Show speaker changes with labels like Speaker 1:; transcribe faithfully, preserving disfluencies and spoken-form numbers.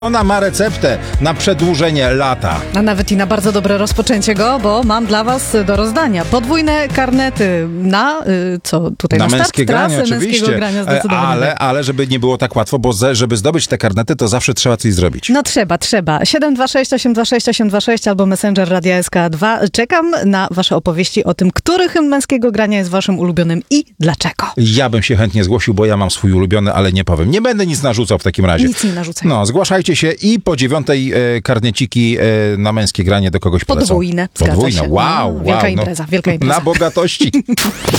Speaker 1: Ona ma receptę na przedłużenie lata.
Speaker 2: A nawet i na bardzo dobre rozpoczęcie go, bo mam dla was do rozdania podwójne karnety na, y, co tutaj
Speaker 1: Na
Speaker 2: na,
Speaker 1: męskie
Speaker 2: start
Speaker 1: granie,
Speaker 2: trasy
Speaker 1: oczywiście.
Speaker 2: męskiego grania zdecydowanie.
Speaker 1: Ale, ale żeby nie było tak łatwo, bo ze, żeby zdobyć te karnety, to zawsze trzeba coś zrobić.
Speaker 2: No trzeba, trzeba. siedem dwa sześć, osiem dwa sześć, osiem dwa sześć albo Messenger Radia S K dwa. Czekam na wasze opowieści o tym, który hymn męskiego grania jest waszym ulubionym i dlaczego.
Speaker 1: Ja bym się chętnie zgłosił, bo ja mam swój ulubiony, ale nie powiem. Nie będę nic narzucał w takim razie.
Speaker 2: Nic nie narzucaj.
Speaker 1: No, zgłaszajcie się i po dziewiątej e, karneciki e, na męskie granie do kogoś polecą.
Speaker 2: Podwójne, zgadza
Speaker 1: Podwójne,
Speaker 2: się.
Speaker 1: wow,
Speaker 2: No,
Speaker 1: wow.
Speaker 2: wielka
Speaker 1: no,
Speaker 2: impreza, wielka impreza.
Speaker 1: Na bogatości.